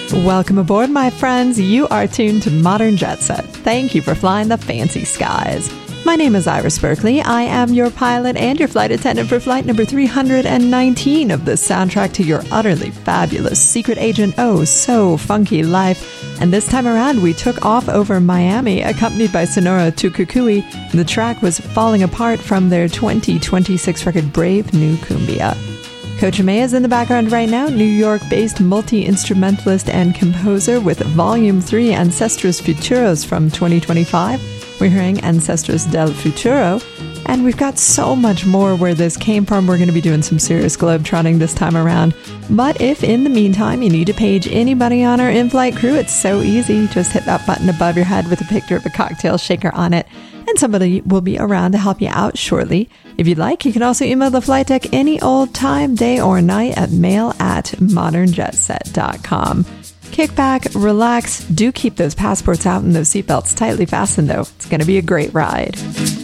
Welcome aboard, my friends. You are tuned to Modern Jet Set. Thank you for flying the fancy skies. My name is Iris Berkeley. I am your pilot and your flight attendant for flight number 319 of the soundtrack to your utterly fabulous Secret Agent Oh So Funky life. And this time around, we took off over Miami, accompanied by Sonora Tukukui. The track was Falling Apart from their 2026 record Brave New Cumbia. Coach May is in the background right now, New York-based multi-instrumentalist and composer with Volume 3 Ancestros Futuros from 2025. We're hearing Ancestros del Futuro, and we've got so much more where this came from. We're going to be doing some serious globetrotting this time around. But if in the meantime you need to page anybody on our in-flight crew, it's so easy. Just hit that button above your head with a picture of a cocktail shaker on it, and somebody will be around to help you out shortly. If you'd like, you can also email the flight deck any old time, day or night at mail@modernjetset.com. Kick back, relax, do keep those passports out and those seatbelts tightly fastened though. It's going to be a great ride.